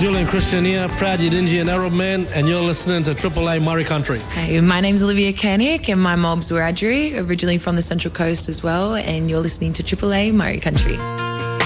Julian Christian here, proud Yidinji Arab man, and you're listening to Triple A Murray Country. Hey, my name's Olivia Koenig and my mob's Wiradjuri, originally from the Central Coast as well, and you're listening to Triple A Murray Country.